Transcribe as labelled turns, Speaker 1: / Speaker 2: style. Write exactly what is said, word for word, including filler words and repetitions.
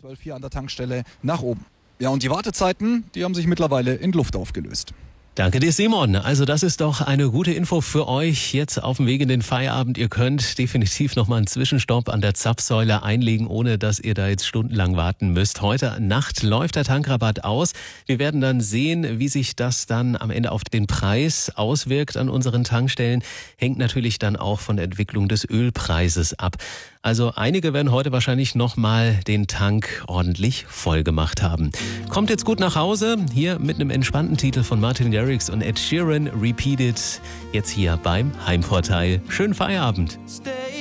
Speaker 1: zwölf hier an der Tankstelle nach oben. Ja, und die Wartezeiten, die haben sich mittlerweile in Luft aufgelöst.
Speaker 2: Danke dir, Simon. Also das ist doch eine gute Info für euch jetzt auf dem Weg in den Feierabend. Ihr könnt definitiv nochmal einen Zwischenstopp an der Zapfsäule einlegen, ohne dass ihr da jetzt stundenlang warten müsst. Heute Nacht läuft der Tankrabatt aus. Wir werden dann sehen, wie sich das dann am Ende auf den Preis auswirkt an unseren Tankstellen. Hängt natürlich dann auch von der Entwicklung des Ölpreises ab. Also einige werden heute wahrscheinlich nochmal den Tank ordentlich voll gemacht haben. Kommt jetzt gut nach Hause, hier mit einem entspannten Titel von Martin Garrix und Ed Sheeran, Repeat It, jetzt hier beim Heimvorteil. Schönen Feierabend.